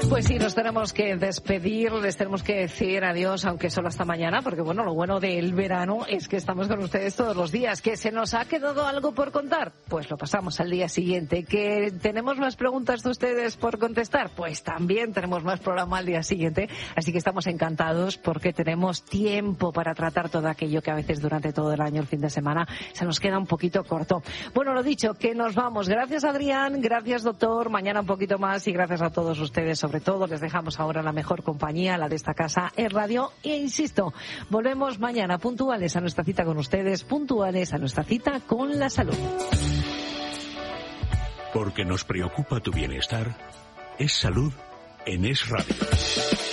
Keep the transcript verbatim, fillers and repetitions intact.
Pues sí, nos tenemos que despedir, les tenemos que decir adiós, aunque solo hasta mañana, porque bueno, lo bueno del verano es que estamos con ustedes todos los días. ¿Que se nos ha quedado algo por contar? Pues lo pasamos al día siguiente. ¿Que tenemos más preguntas de ustedes por contestar? Pues también tenemos más programa al día siguiente. Así que estamos encantados porque tenemos tiempo para tratar todo aquello que a veces durante todo el año, el fin de semana, se nos queda un poquito corto. Bueno, lo dicho, que nos vamos. Gracias, Adrián. Gracias, doctor. Mañana un poquito más y gracias a todos ustedes, sobre todo. Les dejamos ahora la mejor compañía, la de esta casa en radio. E insisto, volvemos mañana puntuales a nuestra cita con ustedes, puntuales a nuestra cita con la salud. Porque nos preocupa tu bienestar, es salud en Es Radio.